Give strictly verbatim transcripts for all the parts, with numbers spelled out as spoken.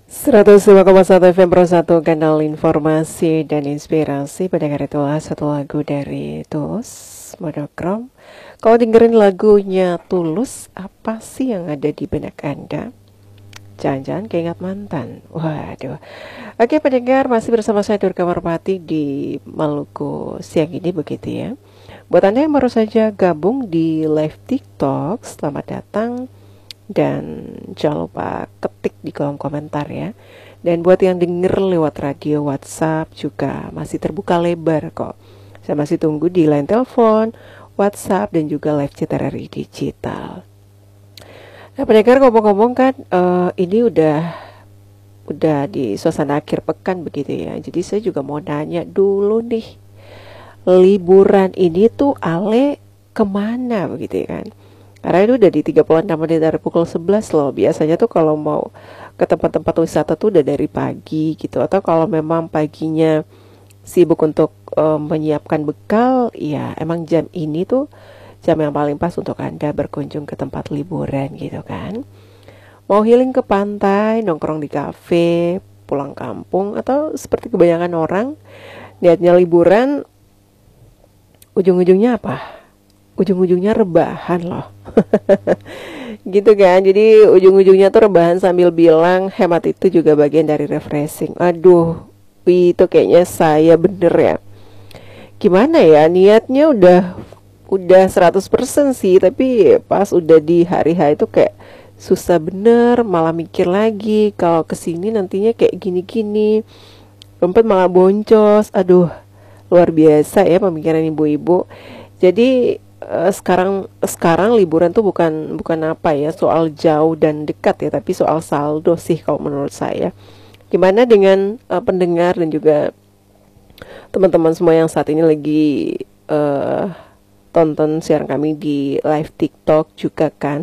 seratus lima koma satu F M Pro satu, kanal informasi dan inspirasi. Pada hari itulah satu lagu dari Tulus, Monokrom. Kalau dengerin lagunya Tulus, apa sih yang ada di benak Anda? Jangan-jangan keingat mantan. Waduh. Oke pendengar, masih bersama saya Durga Marpati di Maluku siang ini, begitu ya. Buat Anda yang baru saja gabung di live TikTok, selamat datang. Dan jangan lupa ketik di kolom komentar ya. Dan buat yang denger lewat radio, WhatsApp juga masih terbuka lebar kok. Saya masih tunggu di line telepon, WhatsApp, dan juga live chat R R I digital. Nah pendengar, ngomong-ngomong kan uh, ini udah udah di suasana akhir pekan begitu ya. Jadi saya juga mau nanya dulu nih, liburan ini tuh Ale kemana begitu ya kan? Karena itu udah di tiga puluh enam menit dari pukul sebelas loh. Biasanya tuh kalau mau ke tempat-tempat wisata tuh udah dari pagi gitu. Atau kalau memang paginya sibuk untuk um, menyiapkan bekal, ya emang jam ini tuh jam yang paling pas untuk Anda berkunjung ke tempat liburan gitu kan. Mau healing ke pantai, nongkrong di kafe, pulang kampung, atau seperti kebanyakan orang, niatnya liburan, ujung-ujungnya apa? Ujung-ujungnya rebahan loh. Gitu kan. Jadi ujung-ujungnya tuh rebahan sambil bilang hemat itu juga bagian dari refreshing. Aduh, itu kayaknya saya bener ya. Gimana ya, niatnya udah udah seratus persen sih, tapi pas udah di hari H itu kayak susah bener, malah mikir lagi kalau kesini nantinya kayak gini-gini, dompet malah boncos. Aduh, luar biasa ya pemikiran ibu-ibu. Jadi Uh, sekarang sekarang liburan tuh bukan bukan apa ya, soal jauh dan dekat ya, tapi soal saldo sih kalau menurut saya. Gimana dengan uh, pendengar dan juga teman-teman semua yang saat ini lagi uh, tonton siaran kami di live TikTok juga kan?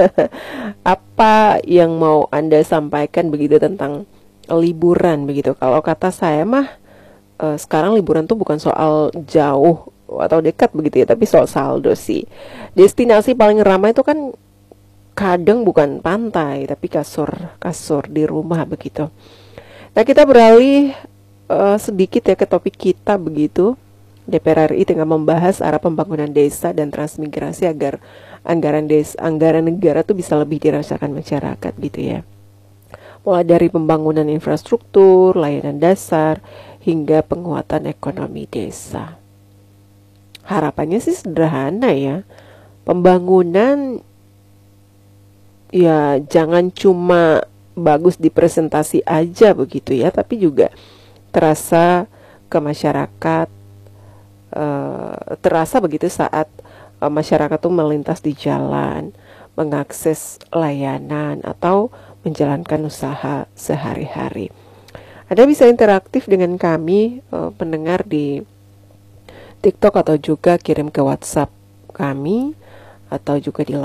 Apa yang mau Anda sampaikan begitu tentang liburan begitu? Kalau kata saya mah uh, sekarang liburan tuh bukan soal jauh atau dekat begitu ya, tapi soal saldo sih. Destinasi paling ramai itu kan kadang bukan pantai, tapi kasur kasur di rumah begitu. Nah kita beralih uh, sedikit ya ke topik kita begitu. D P R R I tengah membahas arah pembangunan desa dan transmigrasi agar anggaran desa, anggaran negara tuh bisa lebih dirasakan masyarakat gitu ya. Mulai dari pembangunan infrastruktur, layanan dasar, hingga penguatan ekonomi desa. Harapannya sih sederhana ya. Pembangunan ya jangan cuma bagus di presentasi aja begitu ya, tapi juga terasa ke masyarakat, uh, terasa begitu saat uh, masyarakat tuh melintas di jalan, mengakses layanan atau menjalankan usaha sehari-hari. Anda bisa interaktif dengan kami uh, pendengar di TikTok atau juga kirim ke WhatsApp kami atau juga di